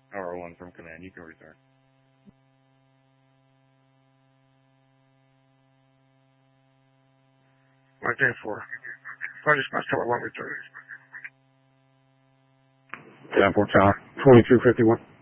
Tower 1 from command. You can return. Martin 4. Flight Dispatch Tower 1 return. 10-4 Tower, 2251.